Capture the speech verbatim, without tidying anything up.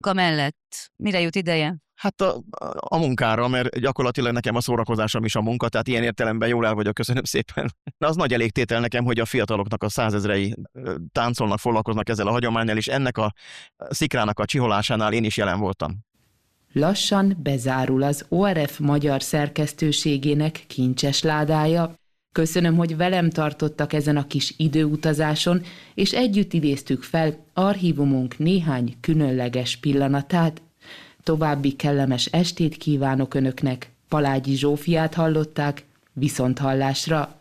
mellett mire jut ideje? Hát a, a munkára, mert gyakorlatilag nekem a szórakozásom is a munka, tehát ilyen értelemben jól el vagyok, köszönöm szépen. Az nagy elégtétel nekem, hogy a fiataloknak a százezrei táncolnak, foglalkoznak ezzel a hagyománnyal, és ennek a szikrának a csiholásánál én is jelen voltam. Lassan bezárul az o er ef magyar szerkesztőségének kincses ládája. Köszönöm, hogy velem tartottak ezen a kis időutazáson, és együtt idéztük fel archívumunk néhány különleges pillanatát. További kellemes estét kívánok Önöknek, Palágyi Zsófiát hallották, viszonthallásra!